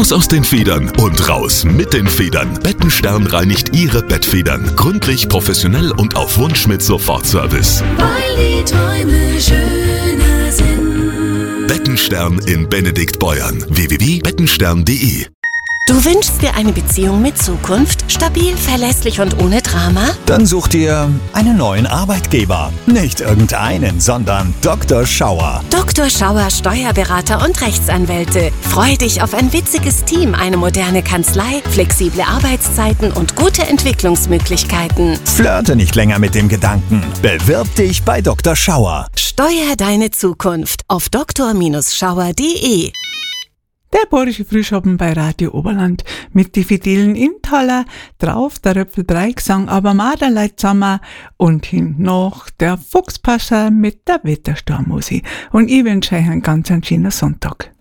Raus aus den Federn und raus mit den Federn. Bettenstern reinigt Ihre Bettfedern. Gründlich, professionell und auf Wunsch mit Sofortservice. Weil die Träume schöner sind. Bettenstern in Benediktbeuern. www.bettenstern.de. Du wünschst dir eine Beziehung mit Zukunft? Stabil, verlässlich und ohne Drama? Dann such dir einen neuen Arbeitgeber. Nicht irgendeinen, sondern Dr. Schauer. Dr. Schauer Steuerberater und Rechtsanwälte. Freu dich auf ein witziges Team, eine moderne Kanzlei, flexible Arbeitszeiten und gute Entwicklungsmöglichkeiten. Flirte nicht länger mit dem Gedanken. Bewirb dich bei Dr. Schauer. Steuer deine Zukunft auf dr-schauer.de. Der bayerische Frühschoppen bei Radio Oberland mit die Fidilen Intaler, drauf der Röpfel Dreigesang, aber Maderleit zusammen und hinten noch der Fuchspasser mit der Wettersturmmusik. Und ich wünsche euch einen ganz schönen Sonntag.